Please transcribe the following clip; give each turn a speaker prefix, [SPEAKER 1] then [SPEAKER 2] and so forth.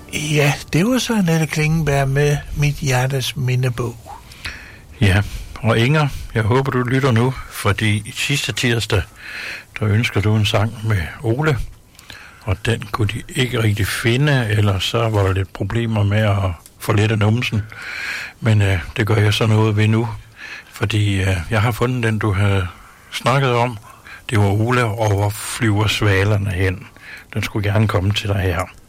[SPEAKER 1] Ja, det var så Annette Klingenberg med Mit Hjertes Mindebog.
[SPEAKER 2] Ja, og Inger, jeg håber, du lytter nu, fordi sidste tirsdag, der ønsker du en sang med Ole, og den kunne de ikke rigtig finde, eller så var der lidt problemer med at forlette numsen. Men det gør jeg så noget ved nu, fordi jeg har fundet den, du havde snakket om. Det var Ole, og hvor flyver svalerne hen. Den skulle gerne komme til dig her.